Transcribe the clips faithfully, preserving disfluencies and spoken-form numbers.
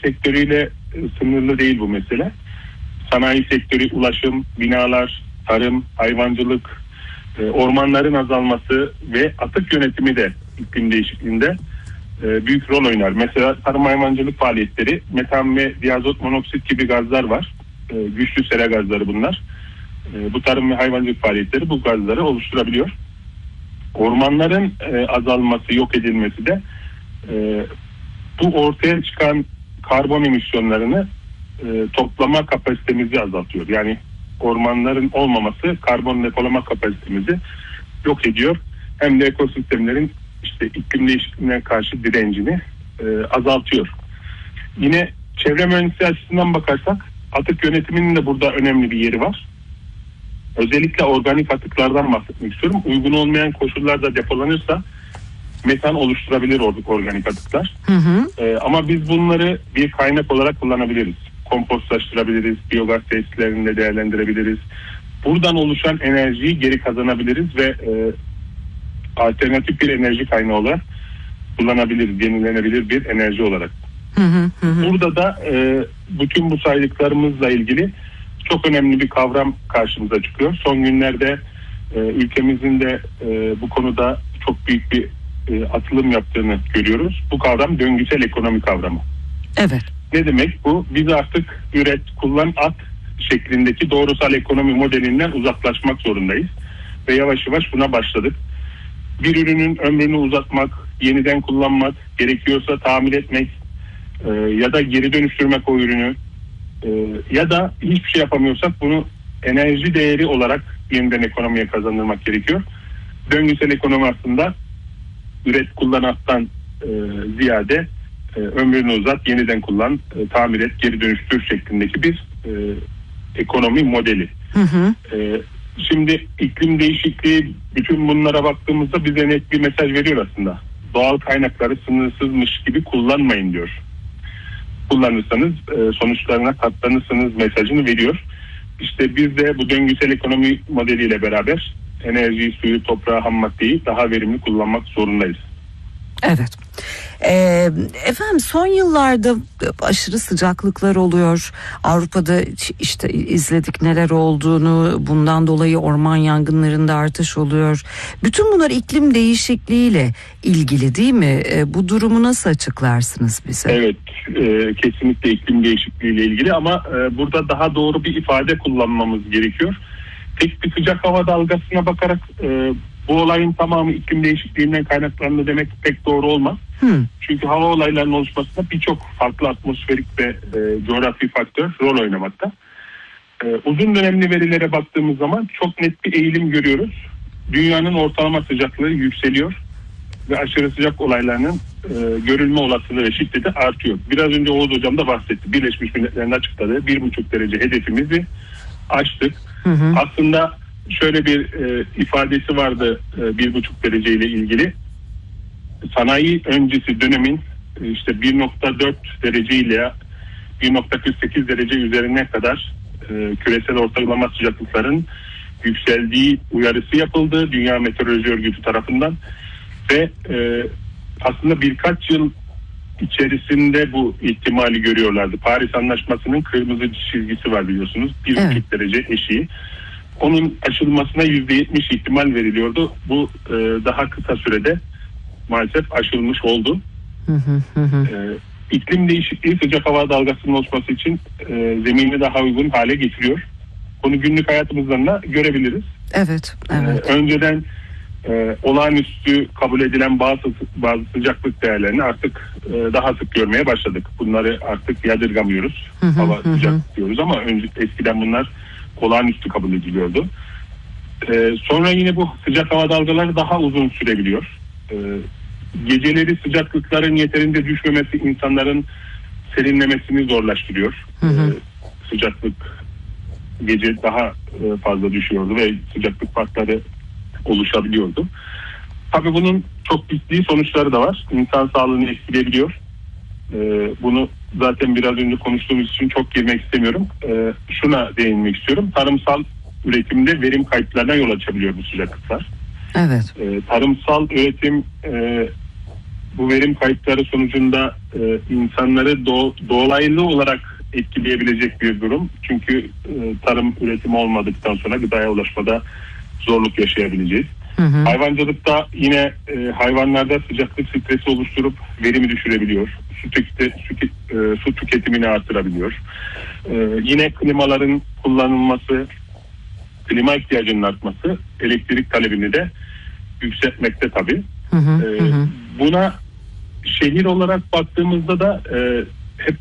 sektörüyle sınırlı değil bu mesele. Sanayi sektörü, ulaşım, binalar, tarım, hayvancılık, ormanların azalması ve atık yönetimi de iklim değişikliğinde büyük rol oynar. Mesela tarım hayvancılık faaliyetleri, metan ve diazot monoksit gibi gazlar var. Güçlü sera gazları bunlar. Bu tarım ve hayvancılık faaliyetleri bu gazları oluşturabiliyor. Ormanların azalması, yok edilmesi de bu ortaya çıkan karbon emisyonlarını toplama kapasitemizi azaltıyor. Yani ormanların olmaması karbon depolama kapasitemizi yok ediyor. Hem de ekosistemlerin işte iklim değişikliğine karşı direncini e, azaltıyor. Yine çevre mühendisliği açısından bakarsak atık yönetiminin de burada önemli bir yeri var. Özellikle organik atıklardan bahsetmek istiyorum. Uygun olmayan koşullarda depolanırsa metan oluşturabilir organik atıklar. Hı hı. E, ama biz bunları bir kaynak olarak kullanabiliriz. Kompostlaştırabiliriz, biyogaz tesislerinde değerlendirebiliriz. Buradan oluşan enerjiyi geri kazanabiliriz ve e, alternatif bir enerji kaynağı olarak kullanabiliriz, yenilenebilir bir enerji olarak. Hı hı hı. Burada da e, bütün bu saydıklarımızla ilgili çok önemli bir kavram karşımıza çıkıyor. Son günlerde e, ülkemizin de e, bu konuda çok büyük bir e, atılım yaptığını görüyoruz. Bu kavram döngüsel ekonomi kavramı. Evet. Ne demek bu? Biz artık üret, kullan, at şeklindeki doğrusal ekonomi modelinden uzaklaşmak zorundayız. Ve yavaş yavaş buna başladık. Bir ürünün ömrünü uzatmak, yeniden kullanmak, gerekiyorsa tamir etmek e, ya da geri dönüştürmek o ürünü e, ya da hiçbir şey yapamıyorsak bunu enerji değeri olarak yeniden ekonomiye kazandırmak gerekiyor. Döngüsel ekonomi aslında üret, kullan, attan e, ziyade e, ömrünü uzat, yeniden kullan, e, tamir et, geri dönüştür şeklindeki bir e, ekonomi modeli. Hı hı. E, Şimdi iklim değişikliği, bütün bunlara baktığımızda bize net bir mesaj veriyor aslında. Doğal kaynakları sınırsızmış gibi kullanmayın diyor. Kullanırsanız sonuçlarına katlanırsınız mesajını veriyor. İşte biz de bu döngüsel ekonomi modeliyle beraber enerjiyi, suyu, toprağı, ham maddeyi daha verimli kullanmak zorundayız. Evet. Ee, efendim son yıllarda aşırı sıcaklıklar oluyor. Avrupa'da işte izledik neler olduğunu. Bundan dolayı orman yangınlarında artış oluyor. Bütün bunlar iklim değişikliğiyle ilgili değil mi? Ee, bu durumu nasıl açıklarsınız bize? Evet, e, kesinlikle iklim değişikliğiyle ilgili ama e, burada daha doğru bir ifade kullanmamız gerekiyor. Tek bir sıcak hava dalgasına bakarak e, bu olayın tamamı iklim değişikliğinden kaynaklandı demek pek doğru olmaz. Hmm. Çünkü hava olaylarının oluşmasında birçok farklı atmosferik ve e, coğrafi faktör rol oynamakta. E, uzun dönemli verilere baktığımız zaman çok net bir eğilim görüyoruz. Dünyanın ortalama sıcaklığı yükseliyor ve aşırı sıcak olaylarının e, görülme olasılığı ve şiddeti artıyor. Biraz önce Oğuz Hocam da bahsetti. Birleşmiş Milletler'in açıkladığı bir buçuk derece hedefimizi aştık. Hı hı. Aslında şöyle bir e, ifadesi vardı e, bir buçuk derece ile ilgili. Sanayi öncesi dönemin e, işte bir nokta dört derece ile bir nokta kırk sekiz derece üzerine kadar e, küresel ortalama sıcaklıkların yükseldiği uyarısı yapıldı Dünya Meteoroloji Örgütü tarafından ve e, aslında birkaç yıl içerisinde bu ihtimali görüyorlardı. Paris Anlaşması'nın kırmızı çizgisi var biliyorsunuz. Bir buçuk evet. derece eşiği. Onun aşılmasına yüzde yetmiş ihtimal veriliyordu. Bu e, daha kısa sürede maalesef aşılmış oldu. Hı hı hı. E, iklim değişikliği sıcak hava dalgasının oluşması için e, zemini daha uygun hale getiriyor. Bunu günlük hayatımızdan da görebiliriz. Evet. evet. E, önceden e, olağanüstü kabul edilen bazı bazı sıcaklık değerlerini artık e, daha sık görmeye başladık. Bunları artık yadırgamıyoruz. Hı hı, hava hı. sıcak diyoruz ama önce eskiden bunlar olağanüstü kabul ediliyordu. Ee, sonra yine bu sıcak hava dalgaları daha uzun sürebiliyor. Ee, geceleri sıcaklıkların yeterince düşmemesi insanların serinlemesini zorlaştırıyor. Hı hı. Ee, sıcaklık gece daha e, fazla düşüyordu ve sıcaklık farkları oluşabiliyordu. Tabii bunun çok ciddi sonuçları da var. İnsan sağlığını etkileyebiliyor. Ee, bunu zaten biraz önce konuştuğumuz için çok girmek istemiyorum. Ee, şuna değinmek istiyorum. Tarımsal üretimde verim kayıplarına yol açabiliyor bu sıcaklıklar. Evet. Ee, tarımsal üretim e, bu verim kayıpları sonucunda e, insanları do, dolaylı olarak etkileyebilecek bir durum. Çünkü e, tarım üretimi olmadıktan sonra gıdaya ulaşmada zorluk yaşayabileceğiz. Hı hı. Hayvancılıkta yine e, hayvanlarda sıcaklık stresi oluşturup verimi düşürebiliyor. Su, tüketi, su, e, su tüketimini artırabiliyor. E, yine klimaların kullanılması, klima ihtiyacının artması elektrik talebini de yükseltmekte tabii. Hı hı, e, hı. Buna şehir olarak baktığımızda da e, hep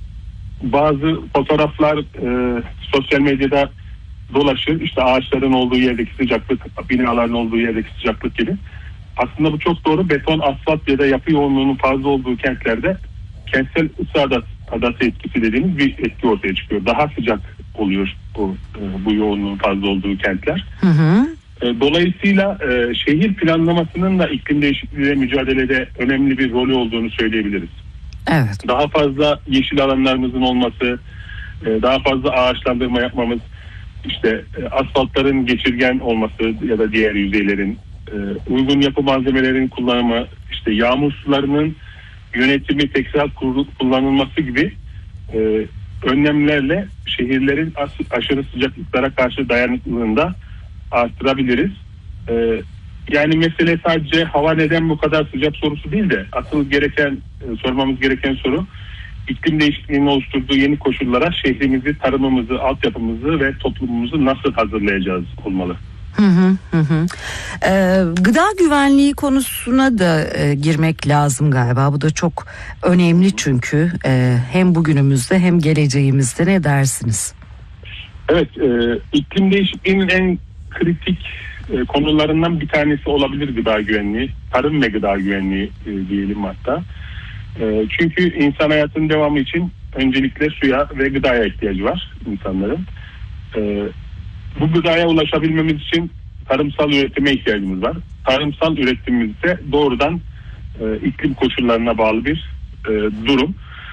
bazı fotoğraflar e, sosyal medyada dolaşır. İşte ağaçların olduğu yerdeki sıcaklık, binaların olduğu yerdeki sıcaklık gibi. Aslında bu çok doğru. Beton, asfalt ya da yapı yoğunluğunun fazla olduğu kentlerde kentsel ısı adası, adası etkisi dediğimiz bir etki ortaya çıkıyor. Daha sıcak oluyor bu, bu yoğunluğun fazla olduğu kentler. Hı hı. Dolayısıyla e, şehir planlamasının da iklim değişikliğiyle mücadelede önemli bir rolü olduğunu söyleyebiliriz. Evet. Daha fazla yeşil alanlarımızın olması, e, daha fazla ağaçlandırma yapmamız, işte e, asfaltların geçirgen olması ya da diğer yüzeylerin, e, uygun yapı malzemelerin kullanımı, işte yağmur sularının yönetimi, tekrar kullanılması gibi e, önlemlerle şehirlerin as- aşırı sıcaklıklara karşı dayanıklılığını da arttırabiliriz. Ee, yani mesele sadece hava neden bu kadar sıcak sorusu değil de asıl gereken e, sormamız gereken soru iklim değişikliğinin oluşturduğu yeni koşullara şehrimizi, tarımımızı, altyapımızı ve toplumumuzu nasıl hazırlayacağız olmalı. Hı hı hı. Ee, gıda güvenliği konusuna da e, girmek lazım galiba. Bu da çok önemli çünkü e, hem bugünümüzde hem geleceğimizde. Ne dersiniz? Evet, e, iklim değişikliğinin en kritik e, konularından bir tanesi olabilir gıda güvenliği. Tarım ve gıda güvenliği e, diyelim hatta. E, çünkü insan hayatının devamı için öncelikle suya ve gıdaya ihtiyacı var insanların. E, bu gıdaya ulaşabilmemiz için tarımsal üretime ihtiyacımız var. Tarımsal üretimimiz ise doğrudan e, iklim koşullarına bağlı bir e, durum.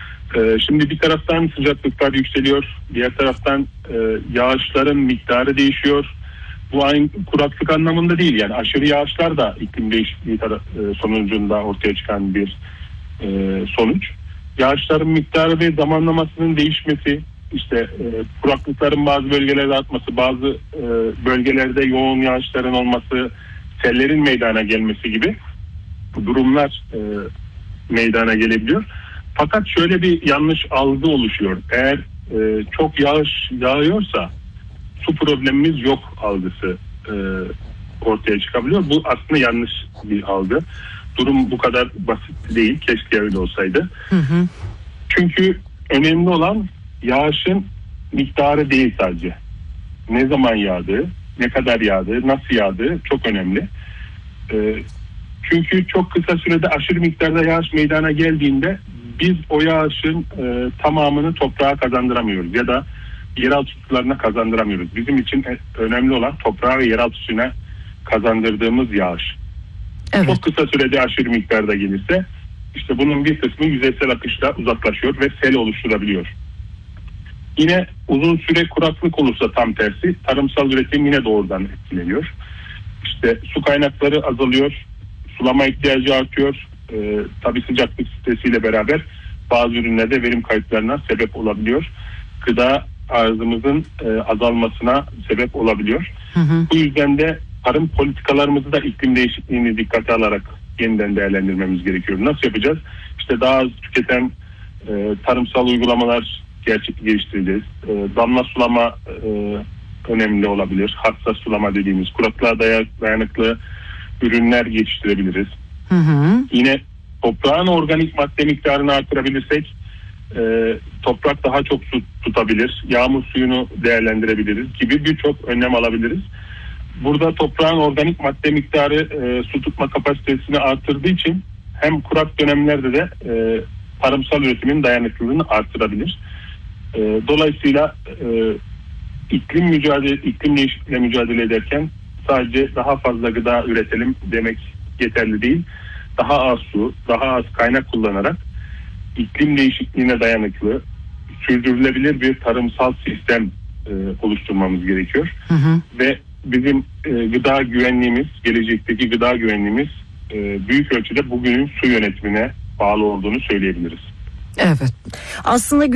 E, şimdi bir taraftan sıcaklıklar yükseliyor, diğer taraftan e, yağışların miktarı değişiyor. Bu aynı kuraklık anlamında değil, yani aşırı yağışlar da iklim değişikliği taraf, e, sonucunda ortaya çıkan bir e, sonuç. Yağışların miktarı ve zamanlamasının değişmesi, işte e, kuraklıkların bazı bölgelerde artması, bazı e, bölgelerde yoğun yağışların olması, sellerin meydana gelmesi gibi durumlar e, meydana gelebiliyor. Fakat şöyle bir yanlış algı oluşuyor. Eğer e, çok yağış yağıyorsa su problemimiz yok algısı e, ortaya çıkabiliyor. Bu aslında yanlış bir algı. Durum bu kadar basit değil. Keşke öyle olsaydı. Hı hı. Çünkü önemli olan yağışın miktarı değil sadece. Ne zaman yağdığı, ne kadar yağdığı, nasıl yağdığı çok önemli. E, çünkü çok kısa sürede aşırı miktarda yağış meydana geldiğinde biz o yağışın e, tamamını toprağa kazandıramıyoruz ya da yeraltı sularına kazandıramıyoruz. Bizim için önemli olan toprağa ve yeraltı suyuna kazandırdığımız yağış. Evet. Çok kısa sürede aşırı miktarda gelirse işte bunun bir kısmı yüzeysel akışla uzaklaşıyor ve sel oluşturabiliyor. Yine uzun süre kuraklık olursa tam tersi tarımsal üretim yine doğrudan etkileniyor. İşte su kaynakları azalıyor, sulama ihtiyacı artıyor. Ee, tabii sıcaklık stresiyle beraber bazı ürünlerde verim kayıplarına sebep olabiliyor. Gıda arzımızın e, azalmasına sebep olabiliyor. Hı hı. Bu yüzden de tarım politikalarımızı da iklim değişikliğini dikkate alarak yeniden değerlendirmemiz gerekiyor. Nasıl yapacağız? İşte daha az tüketen e, tarımsal uygulamalar gerçek geliştireceğiz. E, damla sulama e, önemli olabilir. Hassas sulama dediğimiz kuraklığa dayanıklı ürünler yetiştirebiliriz. Hı hı. Yine toprağın organik madde miktarını artırabilirsek e, toprak daha çok su tutabilir. Yağmur suyunu değerlendirebiliriz gibi birçok önlem alabiliriz. Burada toprağın organik madde miktarı e, su tutma kapasitesini artırdığı için hem kurak dönemlerde de e, tarımsal üretimin dayanıklılığını artırabilir. E, dolayısıyla e, iklim mücadele, iklim değişikliğiyle mücadele ederken sadece daha fazla gıda üretelim demek yeterli değil. Daha az su, daha az kaynak kullanarak iklim değişikliğine dayanıklı, sürdürülebilir bir tarımsal sistem e, oluşturmamız gerekiyor. Hı hı. Ve bizim e, gıda güvenliğimiz, gelecekteki gıda güvenliğimiz e, büyük ölçüde bugünün su yönetimine bağlı olduğunu söyleyebiliriz. Evet. Aslında